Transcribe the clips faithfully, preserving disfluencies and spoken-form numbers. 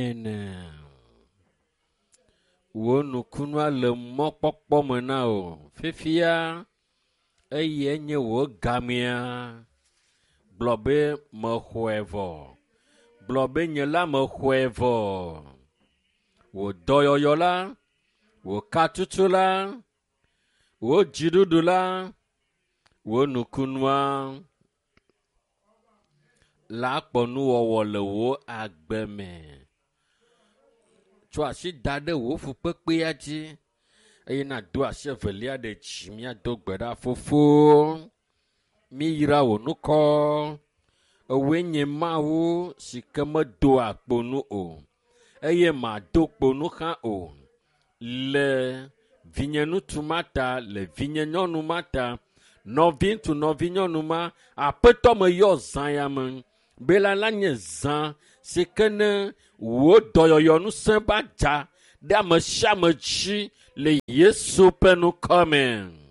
Amen. Wo nukunua le mɔkpɔkpɔ me na o. Fifia eye nye wo gamia. Gblɔ be mexɔe vɔ. Gblɔ be nye la mexɔe vɔ. Wo dɔyɔyɔ la, wo katutu la, wo dziɖuɖu la, wo nukunua la kpɔ nuwɔwɔ le wo agbe me. Tsɔ asi da ɖe wo fukpekpea dzi eye na do asi evelia ɖe dzi míado gbe ɖa fofo. Mi yra wo nukɔ. Ewoe nye Mawu si ke medo akponu o eye mado kponu hã o. Le vinye ŋutsu ma ta, le vinye nyɔnu ma ta, nɔvi ŋutsu nɔvi nyɔnu ma, aƒetɔ me yɔ zã ya me. Bela la nye zã si ke ne wo dɔyɔyɔ ŋusẽ ba dza ɖe ame sia ame dzi le Yesu ƒe nukɔ me.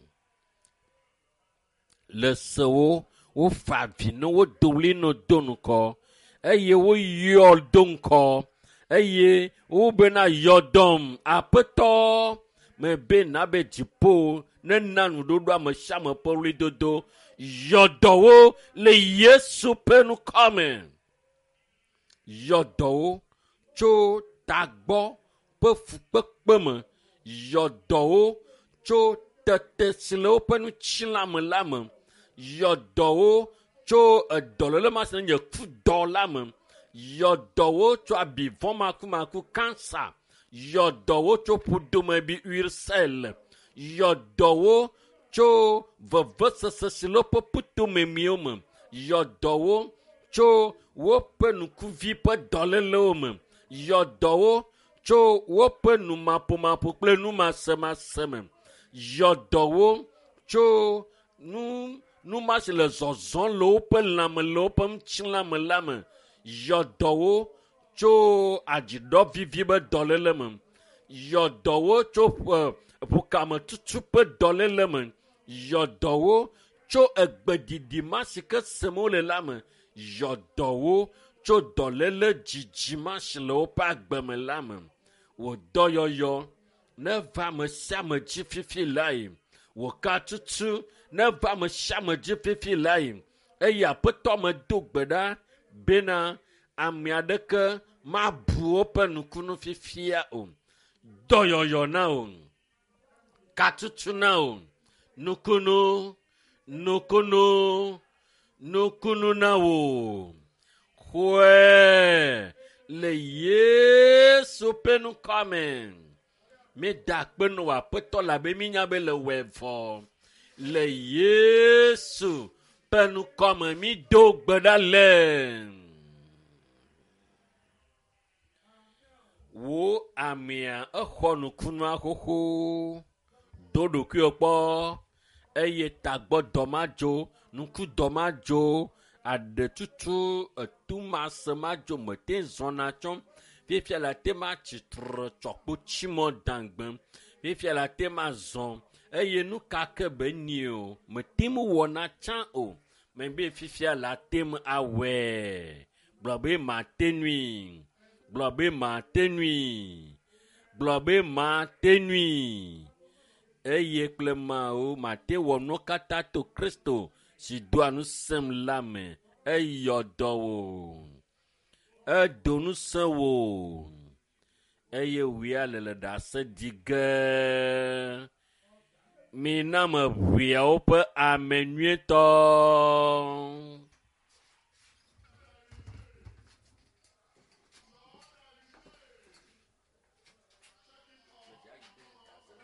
Le sewo wo fa avi ne wo do wli no do nukɔ eye wo yɔ do ŋkɔ eye wo bena yɔdɔm aƒetɔ me be na be dziƒo ne na nuɖoɖo ame sia ame ƒe wlidodo yɔdɔwo le Yesu ƒe nukɔ me. Yɔdɔwo tso tagbɔ ƒe fukpekpe me. Yɔdɔwo tso tete si le woƒe nutsila me la me. Yɔdɔwo tso edɔléle ma se nye kudɔ la me. Yɔdɔwo tso abivɔ makumaku kansa. Yɔdɔwo tso ƒodomebi ursel. Yɔdɔwo tso vevesese si le woƒe putomemiwo me. Yɔdɔwo tso woƒe nukuvi ƒe dɔlélewo me. Yɔdɔwo tso woƒe numaƒomaƒo kple numasemase me. Yɔdɔwo tso nu numa si le zɔzɔ le woƒe lãme le woƒe ŋutilã me la me. Yɔdɔwo tso adzidɔvivi ƒe dɔléle me. Yɔdɔwo tso ʋukametutu ƒe dɔléle me. Yɔdɔwo tso egbedidi ma si ke sem wole la me. Yɔdɔwo tso dɔléle dzidzima si le woƒe agbe me la me. Wo dɔyɔyɔ ne va ame sia ame dzi fifi la yi. Wo katutu ne va ame sia ame dzi fifi la yi. Eye aƒetɔ me do gbe ɖa bena ame aɖeke mabu woƒe nukunu fifia o. Dɔyɔyɔ na o. Katutu na o. Nukunu, nukunu, nukunu na o. Xɔe le Yesu ƒe nukɔ me. Mi da akpe no aƒetɔ labe mi nya be le wɔe vɔ. Le Yesu ƒe nukɔ me mi do gbe ɖa le. Wo amea exɔ nukunua xoxo. Do ɖokuiwo kpɔ eye tagbɔ dɔ ma dzo, nuku dɔ ma dzo, aɖetutu etumase ma dzo mete zɔna tsɔ. Fifia la te ma tsitre tsɔkpo tsimɔ dangbe. Fifia la te ma zɔ eye nu kake be ni o. Mete mu wɔna tsã o. Me be fifia la te mu awɛ. Gblɔ be ma te nui. Gblɔ be ma te nui. Gblɔ be ma te nui. Eye kple mawo ma te wɔ nu katã to Kristo si doa nu sem la me. Eyɔ dɔ wo. Edo nu se wo. Eye wia le le ɖase di ge. Mi na me ʋuiawo ƒe ame nyuietɔ.